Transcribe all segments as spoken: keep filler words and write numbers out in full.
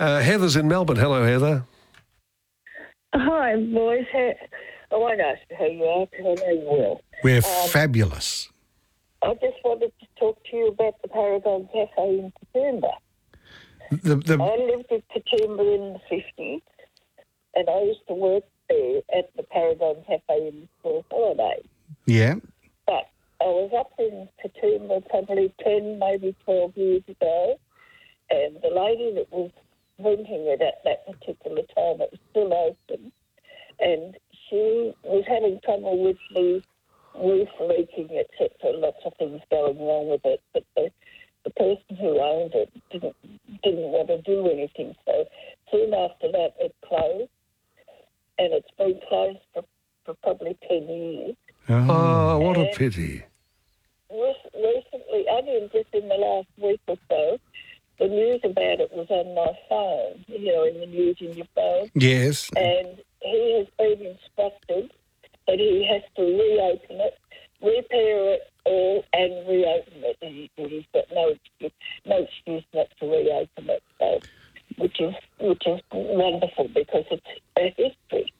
Uh, Heather's in Melbourne. Hello, Heather. Hi, boys. How, I won't ask you how you are because I know you will. We're Um, fabulous. I just wanted to talk to you about the Paragon Cafe in Katoomba. The, the, I lived in Katoomba in the fifties, and I used to work there at the Paragon Cafe in school holidays. yeah. But I was up in Katoomba probably ten, maybe twelve years ago, and the lady that was renting it at that particular time, it was still open, and she was having trouble with the roof leaking, et cetera, lots of things going wrong with it, but the, the person who owned it didn't, didn't want to do anything. So soon after that, it closed, and it's been closed for, for probably ten years. Oh, what a And pity. Re- recently, only just in the last week or so, the news about it was on my phone, you know, in the news in your phone. Yes. And he has been instructed that he has to reopen it, repair it all, and reopen it. He, he's got no excuse, no excuse not to reopen it, so, which is which is wonderful because it's a history.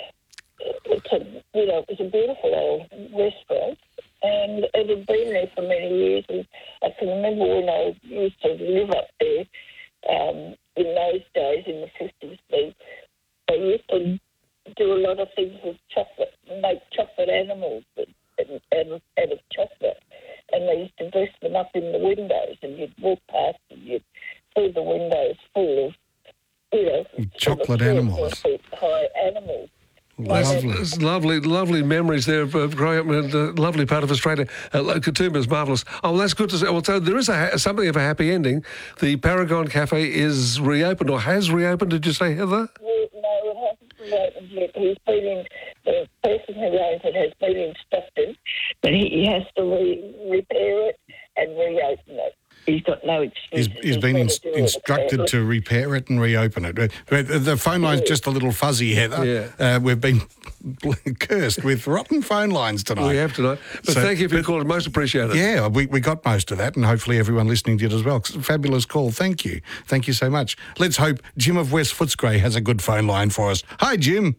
It's a, you know, it's a beautiful old restaurant, and it had been there for many years. And I can remember when I used to live up there um, in those days, in the fifties, they, they used to do a lot of things with chocolate, make chocolate animals and, and, and out of chocolate. And they used to dress them up in the windows, and you'd walk past and you'd see the windows full of, you know, Chocolate sort of three or four animals. feet high animals. Lovely. It's lovely, lovely memories there of uh, growing up in a lovely part of Australia. Uh, Katoomba is marvellous. Oh, well, that's good to see. Well, so there is a ha- something of a happy ending. The Paragon Cafe is reopened, or has reopened, did you say, Heather? Yeah, no, it hasn't reopened yet. He's been in, the person who owns it has been instructed that he has to re- repair it and reopen it. He's got no excuse. He's, he's been ins- instructed to repair it and reopen it. But the phone line's just a little fuzzy, Heather. Yeah. Uh, we've been cursed with rotten phone lines tonight. We have tonight. But So- thank you for your but- call. Most appreciated. Yeah, we, we got most of that, and hopefully everyone listening did as well. Fabulous call. Thank you. Thank you so much. Let's hope Jim of West Footscray has a good phone line for us. Hi, Jim.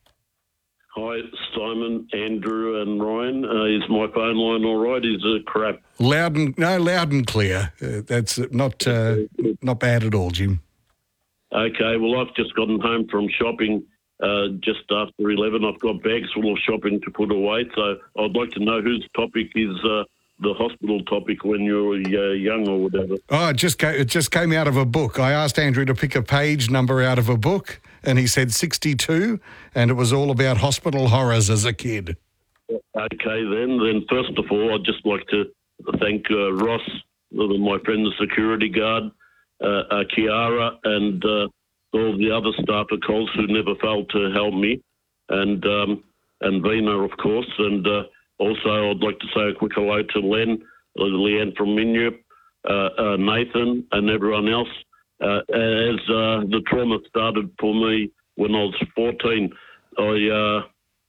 Hi, Simon, Andrew and Ryan. Uh, is my phone line all right? Is it crap? Loud and no, loud and clear. Uh, that's not uh, not bad at all, Jim. Okay, well, I've just gotten home from shopping uh, just after eleven. I've got bags full of shopping to put away, so I'd like to know whose topic is uh, the hospital topic when you're uh, young or whatever. Oh, it just came, it just came out of a book. I asked Andrew to pick a page number out of a book, and he said sixty-two, and it was all about hospital horrors as a kid. Okay, then. Then first of all, I'd just like to thank uh, Ross, uh, my friend, the security guard, uh, uh, Kiara, and uh, all the other staff at Coles who never failed to help me, and um, and Vina, of course. And uh, also, I'd like to say a quick hello to Len, uh, Leanne from Minyip, uh, uh, Nathan, and everyone else. Uh, as uh, the trauma started for me when I was fourteen, I uh,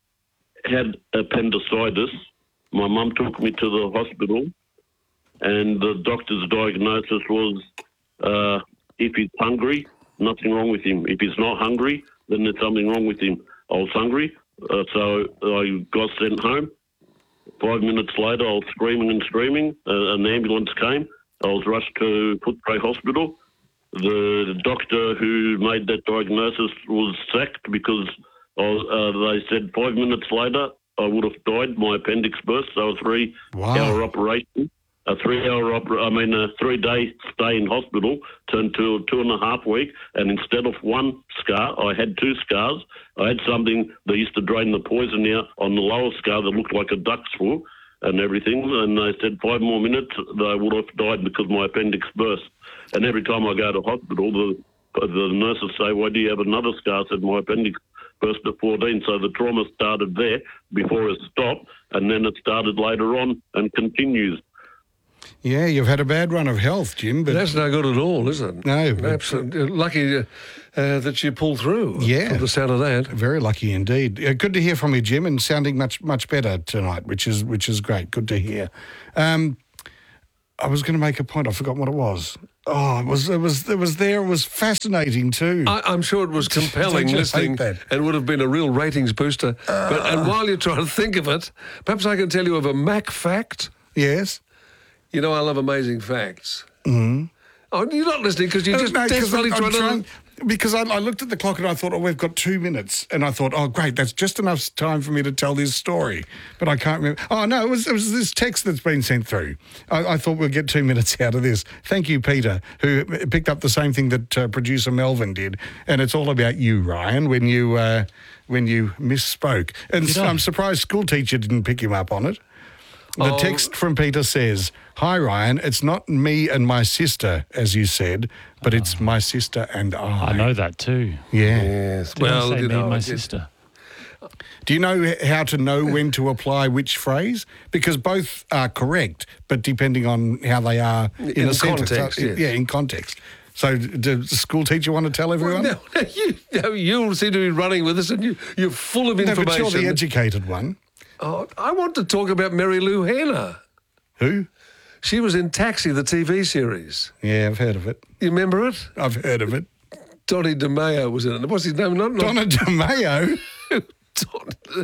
had appendicitis. My mum took me to the hospital, and the doctor's diagnosis was uh, if he's hungry, nothing wrong with him. If he's not hungry, then there's something wrong with him. I was hungry, uh, so I got sent home. Five minutes later, I was screaming and screaming. Uh, an ambulance came. I was rushed to Footscray Hospital. The doctor who made that diagnosis was sacked because I was, uh, they said five minutes later I would have died. My appendix burst, so a three-hour Wow. operation. A three-hour, oper- I mean, a three-day stay in hospital turned to a two and a half week, and instead of one scar, I had two scars. I had something that used to drain the poison out on the lower scar that looked like a duck's foot and everything, and they said five more minutes I would have died because my appendix burst. And every time I go to hospital, the the nurses say, "Why do you have another scar?" I said, "My appendix burst at fourteen." So the trauma started there before it stopped, and then it started later on and continues. Yeah, you've had a bad run of health, Jim, but That's no good at all, is it? No. Absolutely. Lucky uh, uh, that you pulled through. Yeah. From the sound of that. very lucky indeed. Uh, good to hear from you, Jim, and sounding much much better tonight, which is which is great. Good to hear. Um, I was going to make a point. I forgot what it was. Oh, it was it was it was there. It was fascinating too. I, I'm sure it was compelling Don't you hate listening that? and would have been a real ratings booster. But and while you're trying to think of it, perhaps I can tell you of a Mac fact. Yes. You know I love amazing facts. Mm-hmm. Oh, you're not listening because you're just No, 'cause desperately I'm- I'm trying to... trying- Because I, I looked at the clock and I thought, oh, we've got two minutes. And I thought, oh, great, that's just enough time for me to tell this story. But I can't remember. Oh, no, it was, it was this text that's been sent through. I, I thought we'll get two minutes out of this. Thank you, Peter, who picked up the same thing that uh, producer Melvin did. And it's all about you, Ryan, when you uh, when you misspoke. And Did so I? I'm surprised school teacher didn't pick him up on it. The Oh. text from Peter says, "Hi, Ryan. It's not me and my sister, as you said, but it's my sister and I." I know that too. Yeah. Yes, Did well, I say you me know, and my I did- sister? Do you know how to know when to apply which phrase? Because both are correct, but depending on how they are in, In a sentence. context, Uh, yes. Yeah, in context. So does the school teacher want to tell everyone? No, you, no, you seem to be running with this and you, you're full of No, information. but you're the educated one. Oh, I want to talk about Mary Lou Hanna. Who? She was in Taxi, the T V series. Yeah, I've heard of it. You remember it? I've heard of it. Donny DeMeo was in it. What's his name? Not, not Donna DeMeo. Don-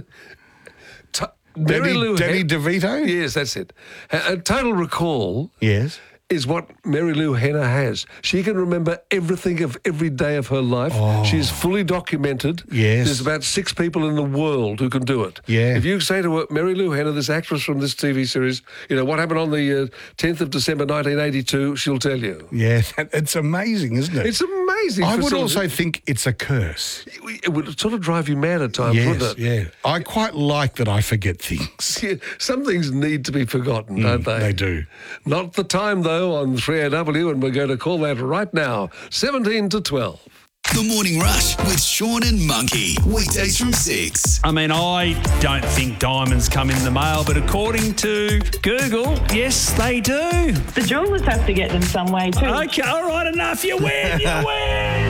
T- Mary Danny, Lou Danny Han- DeVito? Yes, that's it. A, a Total Recall Yes. is what Mary Lou Hanna has. She can remember everything of every day of her life. She's fully documented. Oh. Yes. There's about six people in the world who can do it. Yeah. If you say to her, Mary Lou Hanna, this actress from this T V series, you know, what happened on the uh, tenth of December nineteen eighty-two, she'll tell you. Yeah, that, it's amazing, isn't it? It's amazing. I would facility. also think it's a curse. It would sort of drive you mad at times, Yes, wouldn't it? yeah. I quite like that I forget things. Yeah, some things need to be forgotten, don't they? Mm, they do. Not the time, though, on three A W, and we're going to call that right now, seventeen to twelve. The Morning Rush with Sean and Monkey. Weekdays from six. I mean, I don't think diamonds come in the mail, but according to Google, yes, they do. The jewellers have to get them some way too. Okay, all right, enough. You win. You win.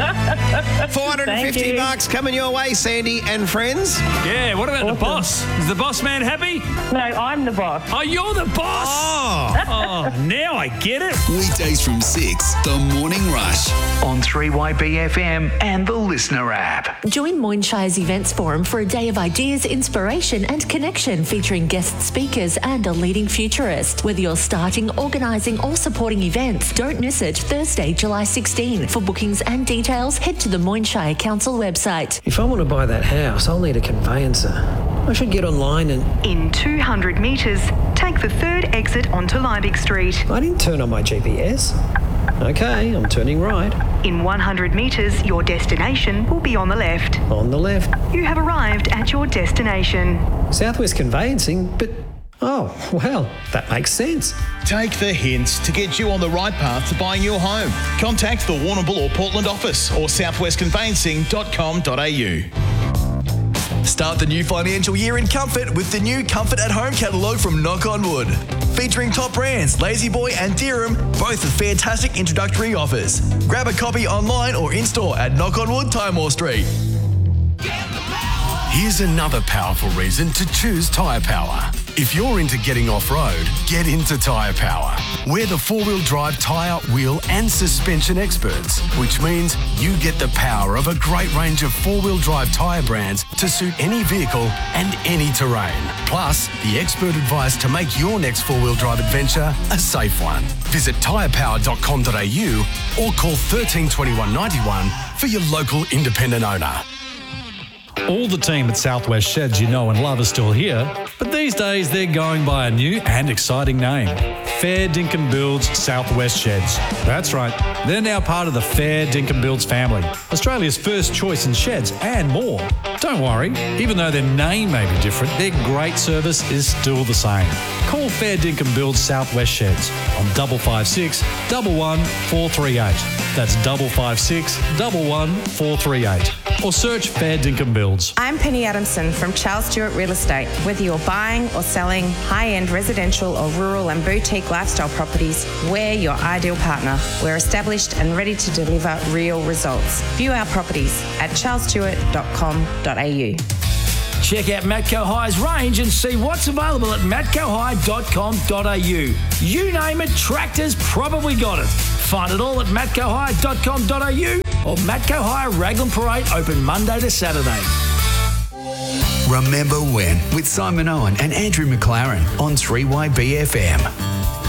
four hundred fifty Thank you. bucks coming your way, Sandy and friends. Yeah, what about the Awesome. boss? Is the boss man happy? No, I'm the boss. Oh, you're the boss. Oh, Oh, now I get it. Weekdays from six. The Morning Rush. On three Y B F M and the Listener app. Join Moynshire's Events Forum for a day of ideas, inspiration and connection featuring guest speakers and a leading futurist. Whether you're starting, organising or supporting events, don't miss it Thursday, July sixteenth. For bookings and details, head to the Moynshire Council website. If I want to buy that house, I'll need a conveyancer. I should get online and... In two hundred metres, take the third exit onto Liebig Street. I didn't turn on my G P S. Okay, I'm turning right. In one hundred metres, your destination will be on the left. On the left. You have arrived at your destination. Southwest Conveyancing, but... Oh, well, that makes sense. Take the hints to get you on the right path to buying your home. Contact the Warrnambool or Portland office or southwest conveyancing dot com dot a u. Start the new financial year in comfort with the new Comfort at Home catalogue from Knock on Wood. Featuring top brands Lazy Boy and Deerham, both with fantastic introductory offers. Grab a copy online or in-store at Knock on Wood, Timor Street. Here's another powerful reason to choose Tyre Power. If you're into getting off-road, get into Tyre Power. We're the four-wheel drive tyre, wheel and suspension experts, which means you get the power of a great range of four-wheel drive tyre brands to suit any vehicle and any terrain. Plus, the expert advice to make your next four-wheel drive adventure a safe one. Visit tyre power dot com dot a u or call thirteen twenty-one ninety-one for your local independent owner. All the team at Southwest Sheds you know and love are still here, but these days they're going by a new and exciting name. Fair Dinkum Builds Southwest Sheds. That's right, they're now part of the Fair Dinkum Builds family, Australia's first choice in sheds and more. Don't worry, even though their name may be different, their great service is still the same. Call Fair Dinkum Builds Southwest Sheds on double five six double one four three eight. That's double five six double one four three eight. Or search Fair Dinkum Builds. I'm Penny Adamson from Charles Stewart Real Estate. Whether you're buying or selling high-end residential or rural and boutique lifestyle properties, we're your ideal partner. We're established and ready to deliver real results. View our properties at charles stewart dot com dot a u. Check out Matco High's range and see what's available at matco high dot com dot a u. You name it, tractors probably got it. Find it all at matco high dot com dot a u or Matco Hire Raglan Parade, open Monday to Saturday. Remember When with Simon Owen and Andrew McLaren on three Y B F M.